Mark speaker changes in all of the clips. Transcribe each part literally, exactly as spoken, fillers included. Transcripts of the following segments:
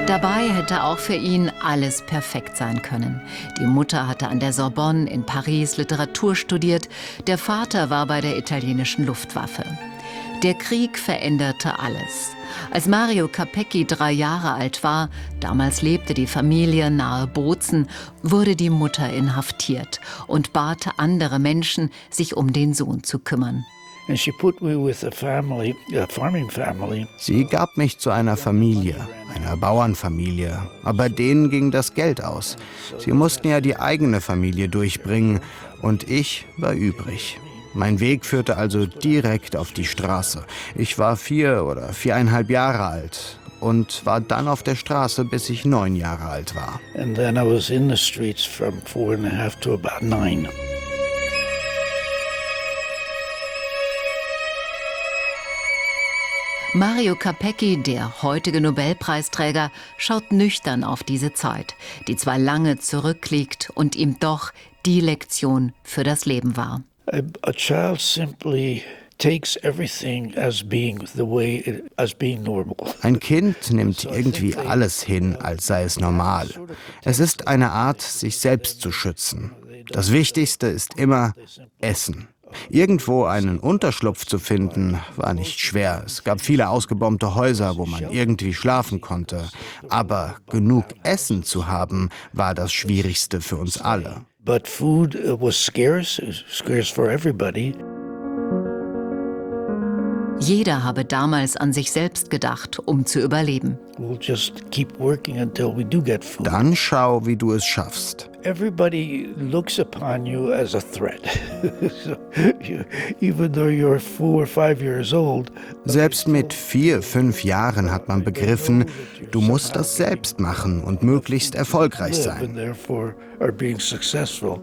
Speaker 1: Dabei hätte auch für ihn alles perfekt sein können. Die Mutter hatte an der Sorbonne in Paris Literatur studiert, der Vater war bei der italienischen Luftwaffe. Der Krieg veränderte alles. Als Mario Capecchi drei Jahre alt war, damals lebte die Familie nahe Bozen, wurde die Mutter inhaftiert und bat andere Menschen, sich um den Sohn zu kümmern.
Speaker 2: Sie gab mich zu einer Familie, einer Bauernfamilie, aber denen ging das Geld aus. Sie mussten ja die eigene Familie durchbringen und ich war übrig. Mein Weg führte also direkt auf die Straße. Ich war vier oder viereinhalb Jahre alt und war dann auf der Straße, bis ich neun Jahre alt war.
Speaker 3: And then I was in the streets from four and a half to about nine.
Speaker 1: Mario Capecchi, der heutige Nobelpreisträger, schaut nüchtern auf diese Zeit, die zwar lange zurückliegt und ihm doch die Lektion für das Leben war.
Speaker 3: A, a child simply takes everything as being the way it, as being normal.
Speaker 2: Ein Kind nimmt irgendwie alles hin, als sei es normal. Es ist eine Art, sich selbst zu schützen. Das Wichtigste ist immer Essen. Irgendwo einen Unterschlupf zu finden, war nicht schwer. Es gab viele ausgebombte Häuser, wo man irgendwie schlafen konnte. Aber genug Essen zu haben, war das Schwierigste für uns alle.
Speaker 3: But food was scarce, scarce for everybody.
Speaker 1: Jeder habe damals an sich selbst gedacht, um zu überleben.
Speaker 3: We'll just keep working until we do get food.
Speaker 2: Dann schau, wie du es schaffst.
Speaker 3: Everybody looks upon you as a threat. So, you, even though you're four or five years old.
Speaker 2: Selbst mit vier, fünf Jahren hat man begriffen, du musst das selbst machen und möglichst erfolgreich sein.
Speaker 3: And therefore are being successful.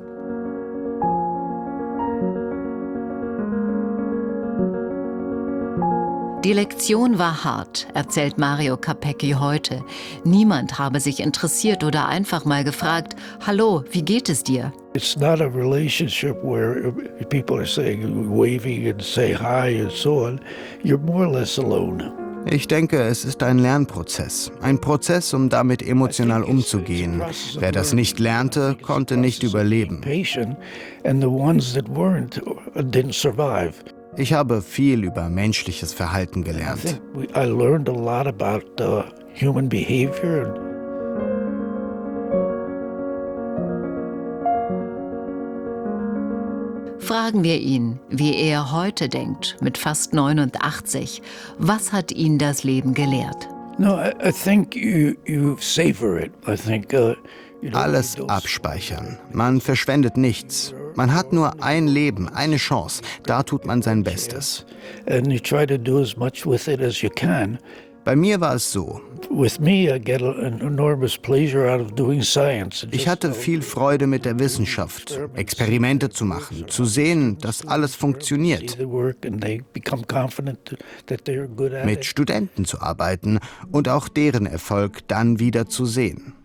Speaker 1: Die Lektion war hart, erzählt Mario Capecchi heute. Niemand habe sich interessiert oder einfach mal gefragt, hallo, wie geht es dir?
Speaker 3: It's not a relationship where people are saying, waving and say hi and so on. You're more or less alone.
Speaker 2: Ich denke, es ist ein Lernprozess. Ein Prozess, um damit emotional umzugehen. Wer das nicht lernte, konnte nicht überleben. Ich habe viel über menschliches Verhalten gelernt.
Speaker 1: Fragen wir ihn, wie er heute denkt, mit fast neunundachtzig. Was hat ihn das Leben gelehrt?
Speaker 3: No, I, I think you, you savor it. I think, uh, you know,
Speaker 2: Alles abspeichern. Man verschwendet nichts. Man hat nur ein Leben, eine Chance. Da tut man sein Bestes.
Speaker 3: And you try to do as much with it as you can.
Speaker 2: Bei mir war es so.
Speaker 3: With me, I get an enormous pleasure out of doing science.
Speaker 2: Ich hatte viel Freude mit der Wissenschaft, Experimente zu machen, zu sehen, dass alles funktioniert. Mit Studenten zu arbeiten und auch deren Erfolg dann wieder zu sehen.